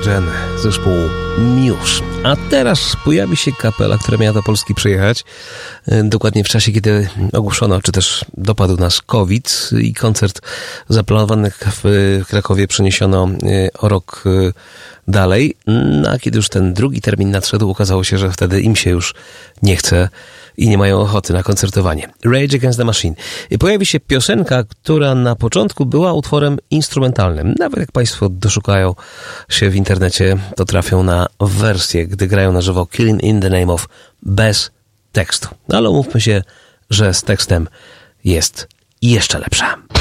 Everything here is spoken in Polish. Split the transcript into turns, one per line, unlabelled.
Oxygen, zespół Muse. A teraz pojawi się kapela, która miała do Polski przyjechać, dokładnie w czasie, kiedy ogłoszono, czy też dopadł nas COVID i koncert zaplanowany w Krakowie przeniesiono o rok dalej. No, a kiedy już ten drugi termin nadszedł, okazało się, że wtedy im się już nie chce i nie mają ochoty na koncertowanie. Rage Against the Machine. I pojawi się piosenka, która na początku była utworem instrumentalnym. Nawet jak Państwo doszukają się w internecie, to trafią na wersję, gdy grają na żywo Killing in the Name of bez tekstu. No ale umówmy się, że z tekstem jest jeszcze lepsza.